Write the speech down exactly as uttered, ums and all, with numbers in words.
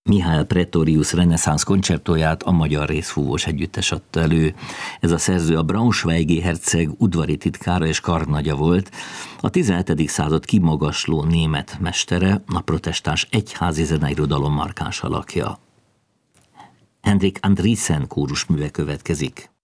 Mihály Praetorius reneszánsz koncertóját a Magyar Részfúvós Együttes adta elő. Ez a szerző a braunschweigi herceg udvari titkára és karnagya volt, a tizenhetedik század kimagasló német mestere, a protestáns egyházi zeneirodalom markáns alakja. Henrik Andriessen kórusműve következik.